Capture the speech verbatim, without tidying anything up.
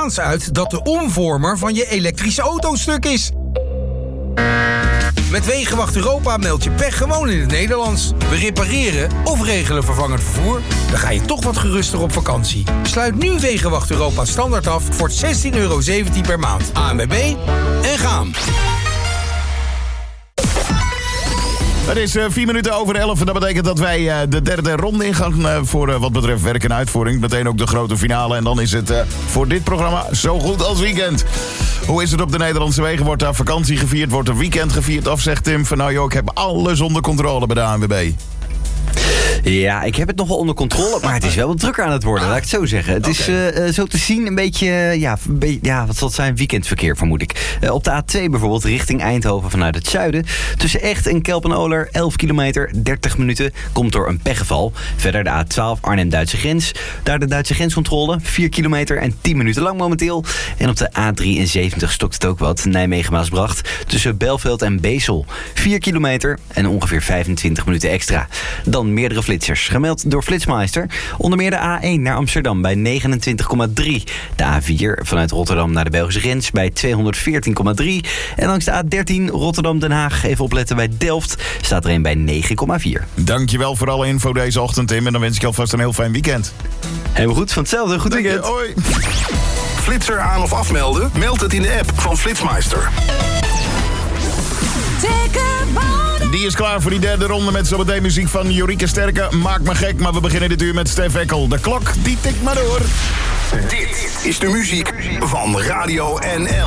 Spaans uit dat de omvormer van je elektrische auto stuk is. Met Wegenwacht Europa meld je pech gewoon in het Nederlands. We repareren of regelen vervangend vervoer. Dan ga je toch wat geruster op vakantie. Sluit nu Wegenwacht Europa standaard af voor zestien euro zeventien per maand. A N W B en gaan. Het is uh, vier minuten over elf en dat betekent dat wij uh, de derde ronde ingaan uh, voor uh, wat betreft werk en uitvoering. Meteen ook de grote finale en dan is het uh, voor dit programma zo goed als weekend. Hoe is het op de Nederlandse wegen? Wordt daar vakantie gevierd? Wordt er weekend gevierd? Of zegt Tim van nou joh, ik heb alles onder controle bij de A N W B? Ja, ik heb het nog wel onder controle, maar het is wel wat drukker aan het worden, laat ik het zo zeggen. Het okay. is uh, zo te zien een beetje, uh, ja, een be- ja, wat zal het zijn, weekendverkeer vermoed ik. Uh, op de A twee bijvoorbeeld, richting Eindhoven vanuit het zuiden. Tussen Echt en Kelpen-Oler, elf kilometer, dertig minuten, komt door een pechgeval. Verder de A twaalf Arnhem-Duitse grens. Daar de Duitse grenscontrole, vier kilometer en tien minuten lang momenteel. En op de A drieënzeventig stokt het ook wat, Nijmegen-Maasbracht. Tussen Belveld en Beesel, vier kilometer en ongeveer vijfentwintig minuten extra. Dan meerdere flitsers, gemeld door Flitsmeister. Onder meer de A één naar Amsterdam bij negenentwintig komma drie. De A vier vanuit Rotterdam naar de Belgische grens bij tweehonderdveertien komma drie. En langs de A dertien Rotterdam-Den Haag, even opletten bij Delft, staat er een bij negen komma vier. Dankjewel voor alle info deze ochtend, Tim. En dan wens ik je alvast een heel fijn weekend. Helemaal goed, van hetzelfde. Goed weekend. Dank je, hoi. Flitser aan of afmelden? Meld het in de app van Flitsmeister. Die is klaar voor die derde ronde met zometeen muziek van Jorike Sterke. Maak me gek, maar we beginnen dit uur met Stef Ekkel. De klok, die tikt maar door. Dit is de muziek van Radio N L.